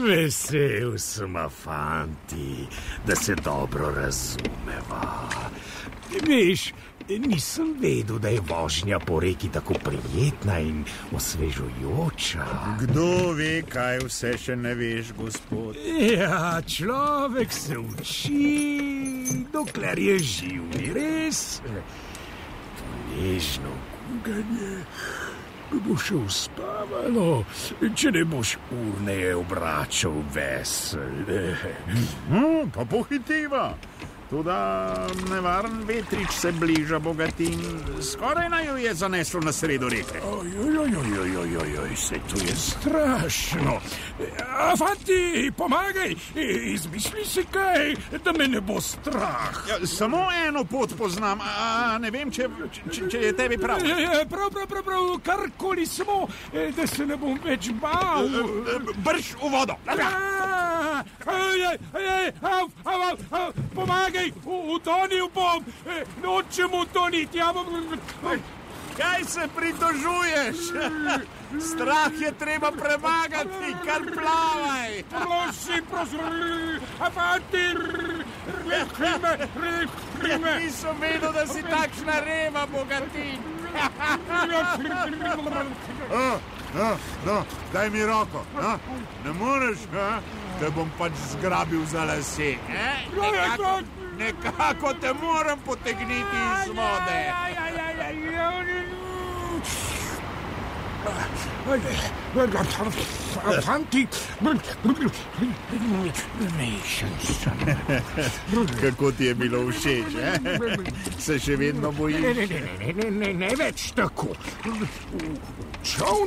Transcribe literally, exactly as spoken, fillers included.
Vesel sem, fanti, da se dobro razumeva. Veš, nisem vedel, da je vožnja po reki tako prijetna in osvežujoča. Kdo ve, kaj vse še ne veš, gospod? Ja, človek se uči, dokler je živ, ni res? To nežno kuganje bo še uspavalo, če ne boš urneje obračal vesel. Hmm, pa pohitiva. Toda nevaren vetrič se bliža, Bogatin. Skoraj naj jo je zaneslo na sredo reke. Ojojojojojojojoj, se to je strašno. A, fanti, pomagaj, izmisli si kaj, da me ne bo strah. Ja, samo eno pot poznam, a ne vem, če, če, če je tebi prav. Prav, prav, prav, prav, karkoli smo, da se ne bom več bal. Brž v vodo. Pomagaj. Utonil bom, nočem utoniti. Ja bom... Kaj se pritožuješ? Strah je treba premagati, kar plavaj. Prosim, prosim, avanti, rešime, rešime. Nisem vedel, da si takšna reva, Bogatin. No, no, no, daj mi roko. No. Ne moreš, ha? Te bom pač zgrabil za lase. Eh? Nekako, nekako te moram potegniti iz vode. Fanti, kako ti je bilo všeč, eh? Se še vedno bojiš? Ne, ne, ne, ne, ne, ne več tako. Čovn